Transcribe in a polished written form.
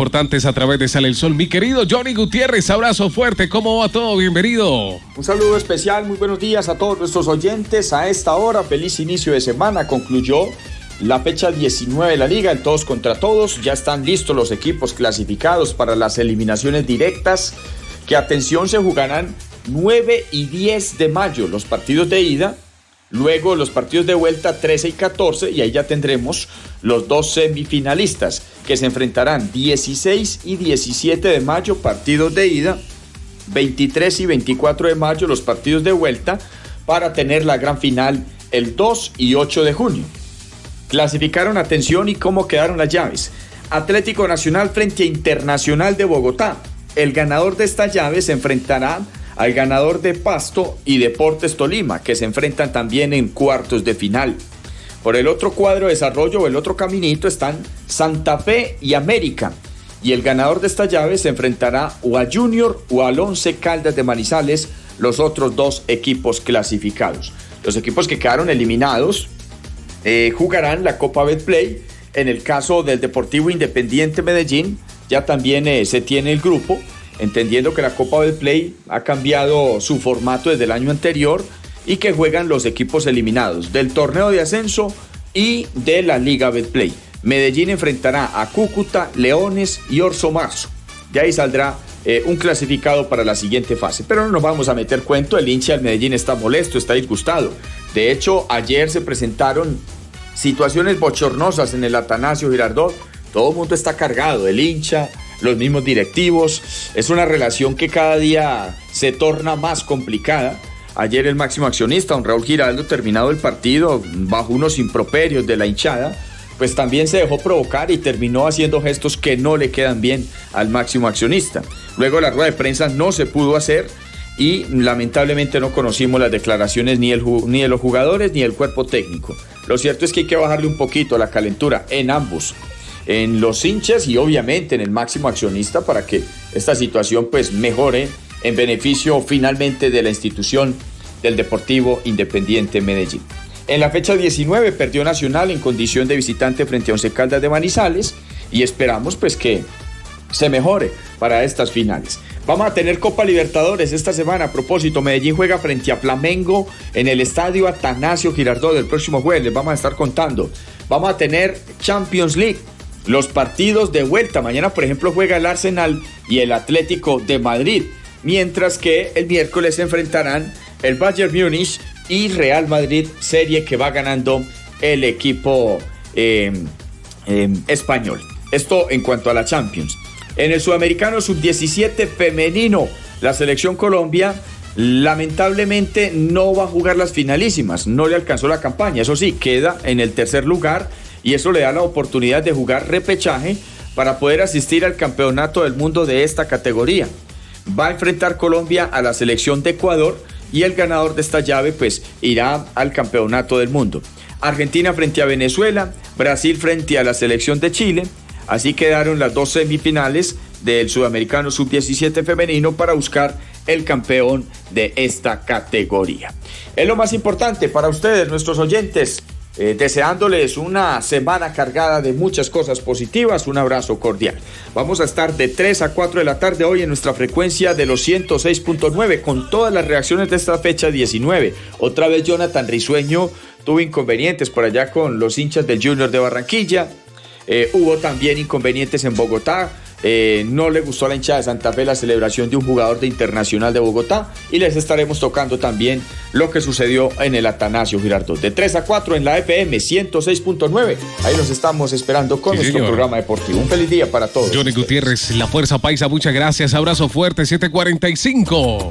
importantes a través de Sale el Sol. Mi querido Johnny Gutiérrez, abrazo fuerte, ¿cómo va todo? Bienvenido. Un saludo especial, muy buenos días a todos nuestros oyentes. A esta hora, feliz inicio de semana, concluyó la fecha 19 de la Liga, el todos contra todos. Ya están listos los equipos clasificados para las eliminaciones directas, que atención, se jugarán 9 y 10 de mayo los partidos de ida. Luego los partidos de vuelta 13 y 14, y ahí ya tendremos los dos semifinalistas que se enfrentarán 16 y 17 de mayo, partidos de ida, 23 y 24 de mayo los partidos de vuelta, para tener la gran final el 2 y 8 de junio. Clasificaron, atención, y cómo quedaron las llaves. Atlético Nacional frente a Internacional de Bogotá. El ganador de esta llave se enfrentará al ganador de Pasto y Deportes Tolima, que se enfrentan también en cuartos de final. Por el otro cuadro de desarrollo, o el otro caminito, están Santa Fe y América, y el ganador de esta llave se enfrentará o a Junior o al Once Caldas de Manizales, los otros dos equipos clasificados. Los equipos que quedaron eliminados jugarán la Copa Betplay. En el caso del Deportivo Independiente Medellín, ya también se tiene el grupo, entendiendo que la Copa Betplay ha cambiado su formato desde el año anterior y que juegan los equipos eliminados del torneo de ascenso y de la Liga Betplay. Medellín enfrentará a Cúcuta, Leones y Orso Marzo. De ahí saldrá un clasificado para la siguiente fase. Pero no nos vamos a meter cuento, el hincha del Medellín está molesto, está disgustado. De hecho, ayer se presentaron situaciones bochornosas en el Atanasio Girardot. Todo el mundo está cargado, el hincha, los mismos directivos. Es una relación que cada día se torna más complicada. Ayer el máximo accionista, don Raúl Giraldo, terminado el partido bajo unos improperios de la hinchada, pues también se dejó provocar y terminó haciendo gestos que no le quedan bien al máximo accionista. Luego la rueda de prensa no se pudo hacer y lamentablemente no conocimos las declaraciones ni de los jugadores ni del cuerpo técnico. Lo cierto es que hay que bajarle un poquito a la calentura en ambos, en los hinchas y obviamente en el máximo accionista, para que esta situación pues mejore en beneficio finalmente de la institución del Deportivo Independiente Medellín. En la fecha 19 perdió Nacional en condición de visitante frente a Once Caldas de Manizales y esperamos pues que se mejore para estas finales. Vamos a tener Copa Libertadores esta semana. A propósito, Medellín juega frente a Flamengo en el estadio Atanasio Girardot el próximo jueves. Les vamos a estar contando. Vamos a tener Champions League, los partidos de vuelta. Mañana, por ejemplo, juega el Arsenal y el Atlético de Madrid, mientras que el miércoles se enfrentarán el Bayern Múnich y Real Madrid, serie que va ganando el equipo español. Esto en cuanto a la Champions. En el Sudamericano Sub-17 femenino, la selección Colombia lamentablemente no va a jugar las finalísimas, no le alcanzó la campaña, eso sí, queda en el tercer lugar y eso le da la oportunidad de jugar repechaje para poder asistir al campeonato del mundo de esta categoría. Va a enfrentar Colombia a la selección de Ecuador y el ganador de esta llave pues irá al campeonato del mundo. Argentina frente a Venezuela, Brasil frente a la selección de Chile. Así quedaron las dos semifinales del Sudamericano Sub-17 femenino para buscar el campeón de esta categoría. Es lo más importante para ustedes, nuestros oyentes, deseándoles una semana cargada de muchas cosas positivas. Un abrazo cordial. Vamos a estar de 3 a 4 de la tarde hoy en nuestra frecuencia de los 106.9 con todas las reacciones de esta fecha 19. Otra vez Jonathan Risueño tuvo inconvenientes por allá con los hinchas del Junior de Barranquilla. Hubo también inconvenientes en Bogotá. No le gustó a la hinchada de Santa Fe la celebración de un jugador de Internacional de Bogotá y les estaremos tocando también lo que sucedió en el Atanasio Girardot. De 3 a 4 en la FM 106.9. Ahí los estamos esperando con nuestro programa deportivo. Un feliz día para todos. Johnny Gutiérrez, La Fuerza Paisa, muchas gracias. Abrazo fuerte, 7:45.